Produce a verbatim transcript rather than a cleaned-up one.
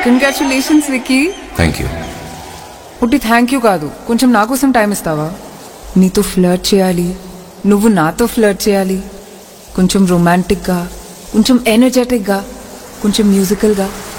Congratulations Vicky. Thank you. ఉట్టి thank you కాదు, కొంచెం నా కోసం టైం ఇస్తావా? నీతో ఫ్లర్ట్ చేయాలి, నువ్వు నాతో ఫ్లర్ట్ చేయాలి. కొంచెం రొమాంటిక్గా, కొంచెం ఎనర్జెటిక్గా, కొంచెం మ్యూజికల్గా.